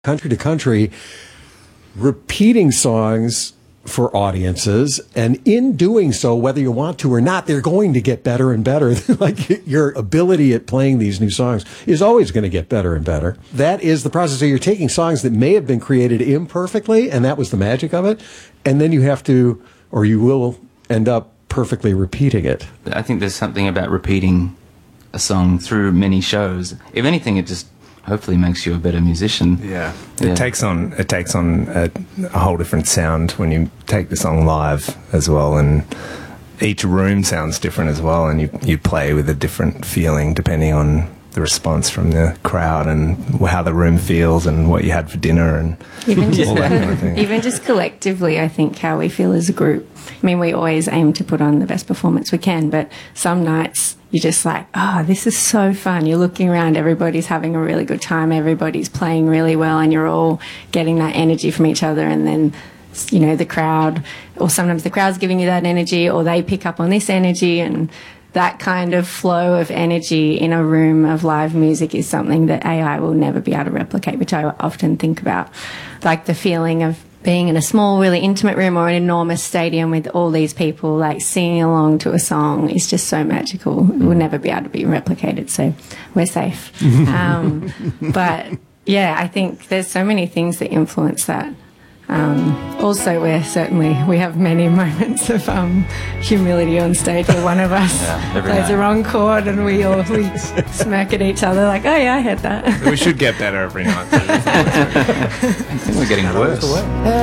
country to country, repeating songs for audiences, and in doing so, whether you want to or not, they're going to get better and better. Like, your ability at playing these new songs is always going to get better and better. That is the process. So you're taking songs that may have been created imperfectly, and that was the magic of it, and then you have to, or you will end up perfectly repeating it. I think there's something about repeating a song through many shows. If anything, it just hopefully makes you a better musician. Yeah. It takes on a whole different sound when you take the song live as well, and each room sounds different as well, and you play with a different feeling depending on the response from the crowd and how the room feels and what you had for dinner and even just, all that kind of thing. Even just collectively, I think, how we feel as a group. I mean, we always aim to put on the best performance we can, but some nights you're just like, oh, this is so fun. You're looking around, everybody's having a really good time, everybody's playing really well, and you're all getting that energy from each other, and then, you know, the crowd, or sometimes the crowd's giving you that energy, or they pick up on this energy, and that kind of flow of energy in a room of live music is something that AI will never be able to replicate, which I often think about. Like the feeling of being in a small, really intimate room or an enormous stadium with all these people, like singing along to a song, is just so magical. It will never be able to be replicated, so we're safe. But yeah, I think there's so many things that influence that. Also, we have many moments of humility on stage where one of us plays the wrong chord and we smirk at each other like, oh yeah, I heard that. We should get better every night. I think we're getting worse.